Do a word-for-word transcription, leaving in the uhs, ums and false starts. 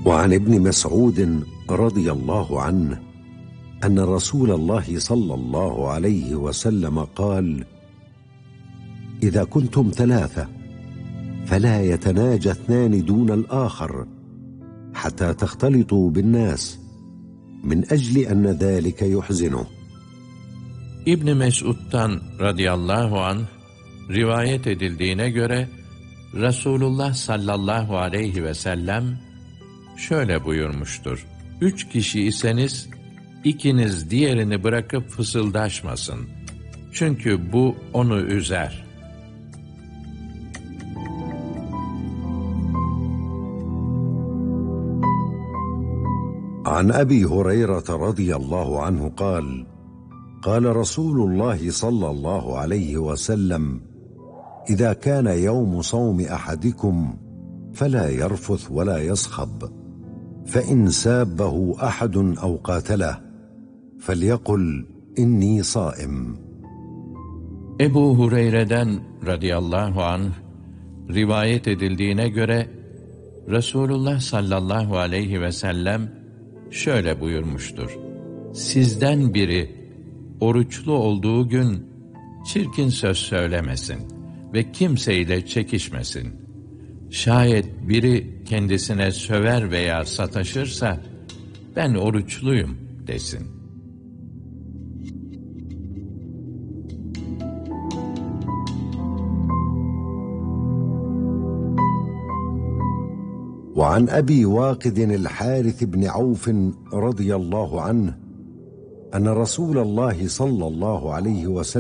وعن ابن مسعود رضي الله عنه أن رسول الله صلى الله عليه وسلم قال: إذا كنتم ثلاثة فلا يتناجى اثنان دون الآخر حتى تختلطوا بالناس من أجل أن ذلك يحزنه. İbn Mesud'dan radıyallahu anh rivayet edildiğine göre Resulullah sallallahu aleyhi ve sellem şöyle buyurmuştur: Üç kişi iseniz ikiniz diğerini bırakıp fısıldaşmasın. Çünkü bu onu üzer. عن أبي هريرة رضي الله عنه قال: قال رسول الله صلى الله عليه وسلم: إذا كان يوم صوم أحدكم فلا يرفث ولا يصخب، فإن سابه أحد أو قاتله فليقل إني صائم. Ebu Hureyre'den radıyallahu anh rivayet edildiğine göre Resulullah sallallahu aleyhi ve sellem şöyle buyurmuştur: Sizden biri oruçlu olduğu gün çirkin söz söylemesin ve kimseyle çekişmesin. Şayet biri kendisine söver veya sataşırsa, ben oruçluyum desin. وعن أبي واقد الحارث بن عوف رضي الله عنه أن رسول الله صلى الله عليه وسلم